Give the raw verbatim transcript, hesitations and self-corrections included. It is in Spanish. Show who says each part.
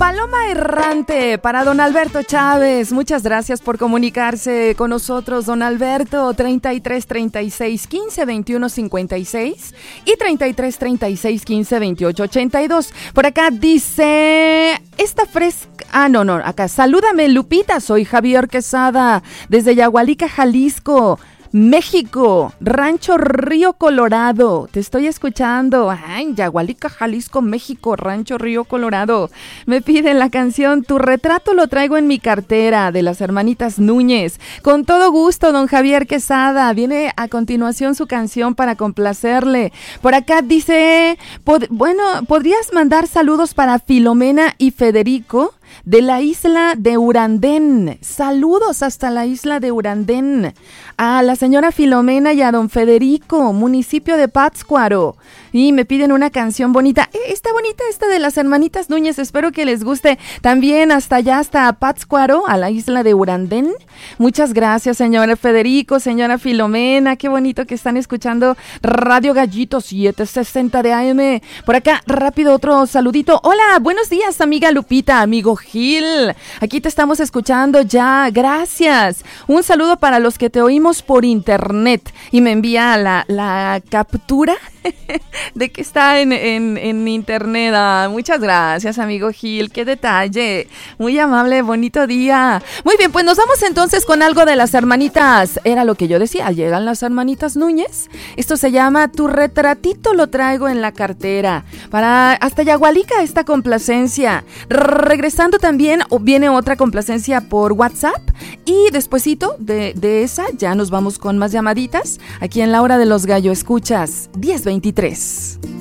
Speaker 1: Paloma Errante para don Alberto Chávez. Muchas gracias por comunicarse con nosotros, don Alberto. treinta y tres, treinta y seis, quince, veintiuno, cincuenta y seis y treinta y tres, treinta y seis, quince, veintiocho, ochenta y dos. Por acá dice... Esta fresca... Ah, no, no, acá. Salúdame, Lupita. Soy Javier Quesada, desde Yagualica, Jalisco, México, Rancho Río Colorado. Te estoy escuchando. Ay, Yagualica, Jalisco, México, Rancho Río Colorado. Me piden la canción Tu retrato lo traigo en mi cartera, de las hermanitas Núñez. Con todo gusto, don Javier Quesada. Viene a continuación su canción para complacerle. Por acá dice, pod- bueno, ¿podrías mandar saludos para Filomena y Federico de la isla de Urandén? Saludos hasta la isla de Urandén. A la señora Filomena y a don Federico, municipio de Pátzcuaro. Y me piden una canción bonita. Eh, está bonita esta de las hermanitas Núñez, espero que les guste. También hasta allá, hasta Pátzcuaro, a la isla de Urandén. Muchas gracias, señora Federico, señora Filomena. Qué bonito que están escuchando Radio Gallito setecientos sesenta de A M. Por acá, rápido, otro saludito. Hola, buenos días, amiga Lupita, amigo Gil. Aquí te estamos escuchando ya, gracias. Un saludo para los que te oímos por internet. Y me envía la, la captura de que está en, en, en internet. Ah, muchas gracias, amigo Gil, qué detalle. Muy amable, bonito día. Muy bien, pues nos vamos entonces con algo de las hermanitas. Era lo que yo decía, llegan las hermanitas Núñez. Esto se llama Tu retratito lo traigo en la cartera. Para hasta Yagualica esta complacencia. Regresando también viene otra complacencia por WhatsApp. Y despuesito de, de esa ya nos vamos con más llamaditas aquí en La Hora de los Gallo Escuchas diez veintitrés.